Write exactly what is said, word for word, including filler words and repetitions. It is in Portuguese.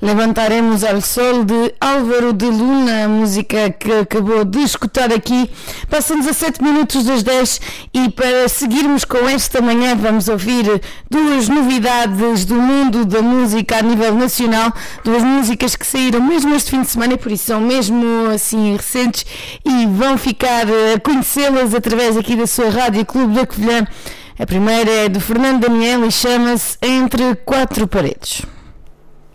Levantaremos ao Sol de Álvaro de Luna, a música que acabou de escutar aqui. Passam dezessete minutos das dez e para seguirmos com esta manhã vamos ouvir duas novidades do mundo da música a nível nacional, duas músicas que saíram mesmo este fim de semana e por isso são mesmo assim recentes e vão ficar a conhecê-las através aqui da sua Rádio Clube da Covilhã. A primeira é do Fernando Daniel e chama-se Entre Quatro Paredes.